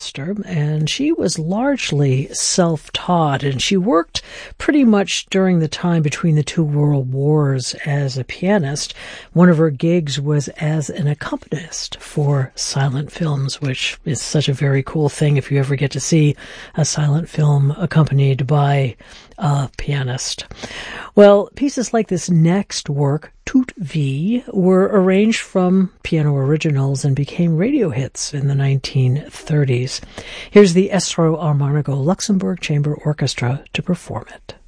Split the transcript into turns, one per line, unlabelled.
master, and she was largely self-taught, and she worked pretty much during the time between the two world wars as a pianist. One of her gigs was as an accompanist for silent films, which is such a very cool thing if you ever get to see a silent film accompanied by a pianist. Well, pieces like this next work, Toute Vie, were arranged from piano originals and became radio hits in the 1930s. Here's the Estro Armonico Luxembourg Chamber Orchestra to perform it.